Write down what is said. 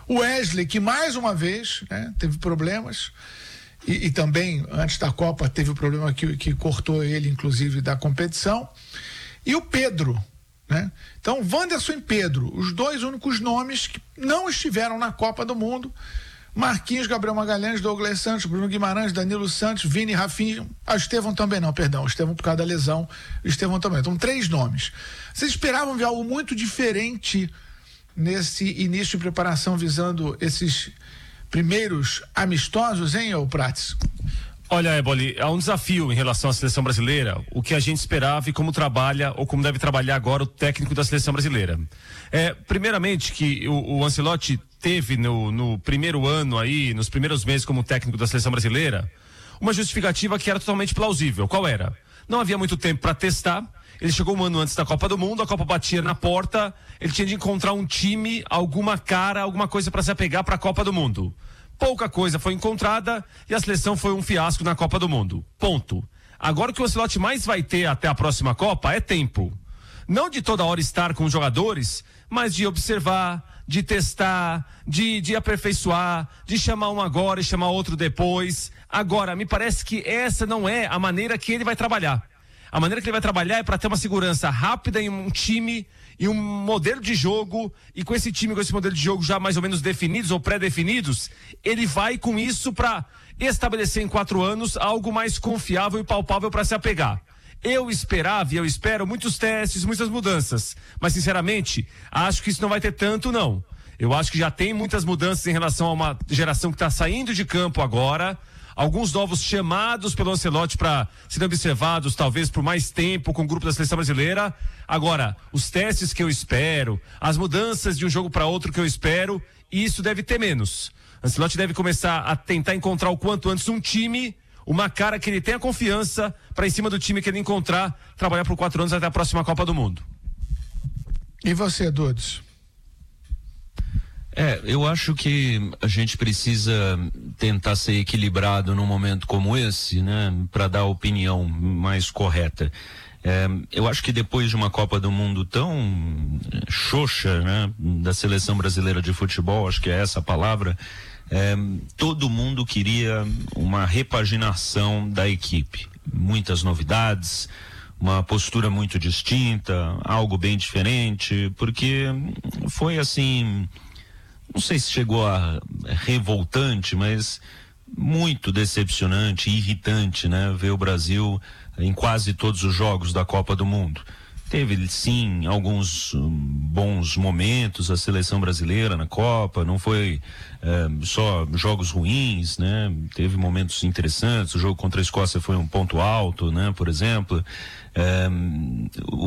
O Wesley, que mais uma vez, né, teve problemas, e também antes da Copa teve o problema que cortou ele, inclusive, da competição. E o Pedro, né? Então, Wanderson e Pedro, os dois únicos nomes que não estiveram na Copa do Mundo. Marquinhos, Gabriel Magalhães, Douglas Santos, Bruno Guimarães, Danilo Santos, Vini, Rafinha, o Estevão também não, perdão, o Estevão por causa da lesão, o Estevão também. Então, 3 nomes. Vocês esperavam ver algo muito diferente nesse início de preparação visando esses primeiros amistosos, hein, Prats? Olha, Eboli, há um desafio em relação à seleção brasileira, o que a gente esperava e como trabalha, ou como deve trabalhar agora o técnico da seleção brasileira. Primeiramente, que o Ancelotti teve no primeiro ano aí, nos primeiros meses como técnico da seleção brasileira, uma justificativa que era totalmente plausível. Qual era? Não havia muito tempo para testar, ele chegou um ano antes da Copa do Mundo, a Copa batia na porta, ele tinha de encontrar um time, alguma cara, alguma coisa para se apegar para a Copa do Mundo. Pouca coisa foi encontrada e a seleção foi um fiasco na Copa do Mundo. Ponto. Agora o que o Ancelotti mais vai ter até a próxima Copa é tempo. Não de toda hora estar com os jogadores, mas de observar, de testar, de aperfeiçoar, de chamar um agora e chamar outro depois. Agora, me parece que essa não é a maneira que ele vai trabalhar. A maneira que ele vai trabalhar é para ter uma segurança rápida em um time e um modelo de jogo, e com esse time, com esse modelo de jogo já mais ou menos definidos ou pré-definidos, ele vai com isso para estabelecer em 4 anos algo mais confiável e palpável para se apegar. Eu esperava e eu espero muitos testes, muitas mudanças, mas sinceramente, acho que isso não vai ter tanto não. Eu acho que já tem muitas mudanças em relação a uma geração que está saindo de campo agora, alguns novos chamados pelo Ancelotti para serem observados talvez por mais tempo com o grupo da seleção brasileira. Agora, os testes que eu espero, as mudanças de um jogo para outro que eu espero, isso deve ter menos. Ancelotti deve começar a tentar encontrar o quanto antes um time, uma cara que ele tenha confiança para em cima do time que ele encontrar, trabalhar por 4 anos até a próxima Copa do Mundo. E você, Dudes? Eu acho que a gente precisa tentar ser equilibrado num momento como esse, né, para dar a opinião mais correta. Eu acho que depois de uma Copa do Mundo tão xoxa, né, da seleção brasileira de futebol, acho que é essa a palavra, todo mundo queria uma repaginação da equipe. Muitas novidades, uma postura muito distinta, algo bem diferente, porque foi assim, não sei se chegou a revoltante, mas muito decepcionante e irritante, né? Ver o Brasil em quase todos os jogos da Copa do Mundo. Teve, sim, alguns bons momentos a seleção brasileira na Copa, não foi só jogos ruins, né? Teve momentos interessantes, o jogo contra a Escócia foi um ponto alto, né? Por exemplo,